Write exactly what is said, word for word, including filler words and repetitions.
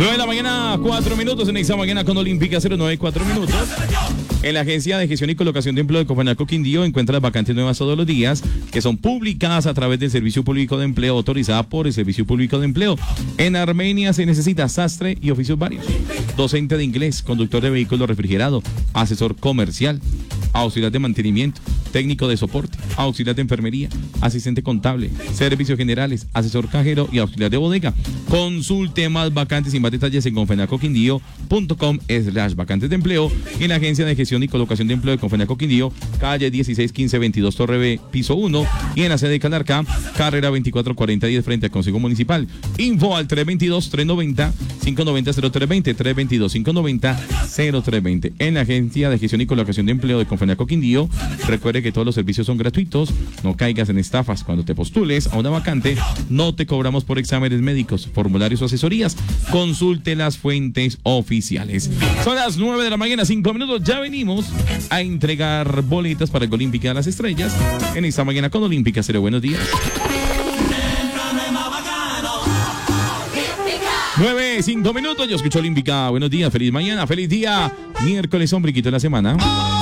nueve de la mañana, cuatro minutos. En esta mañana con Olímpica cero nueve, cuatro minutos. En la Agencia de Gestión y Colocación de Empleo de Confenaco Quindío encuentra las vacantes nuevas todos los días que son publicadas a través del Servicio Público de Empleo autorizada por el Servicio Público de Empleo. En Armenia se necesita sastre y oficios varios. Docente de inglés, conductor de vehículo refrigerado, asesor comercial, auxiliar de mantenimiento, técnico de soporte, auxiliar de enfermería, asistente contable, servicios generales, asesor cajero y auxiliar de bodega. Consulte más vacantes y más detalles en confenacoquindío.com slash vacantes de empleo en la Agencia de Gestión y Colocación de Empleo de Confenaco Quindío, calle dieciséis quince veintidós Torre B, piso uno, y en la sede de Calarcá, carrera veinticuatro cuarenta diez frente al Consejo Municipal. Info al tres dos dos, tres nueve cero, cinco nueve cero, cero tres dos cero, tres dos dos, cinco nueve cero, cero tres dos cero. En la Agencia de Gestión y Colocación de Empleo de Confenaco Quindío, recuerde que todos los servicios son gratuitos. No caigas en estafas cuando te postules a una vacante. No te cobramos por exámenes médicos, formularios o asesorías. Consulte las fuentes oficiales. Son las nueve de la mañana, cinco minutos. Ya venimos a entregar boletas para el Olímpica de las Estrellas en esta mañana con Olímpica Cero. Buenos días. nueve, cinco minutos. Yo escucho Olímpica. Buenos días, feliz mañana, feliz día. Miércoles, hombriquito de la semana.